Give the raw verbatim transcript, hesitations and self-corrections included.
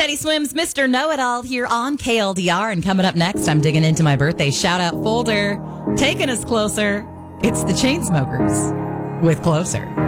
Teddy Swims, Mister Know-It-All here on K L D R. And coming up next, I'm digging into my birthday shout-out folder. Taking us closer, it's the Chainsmokers with Closer.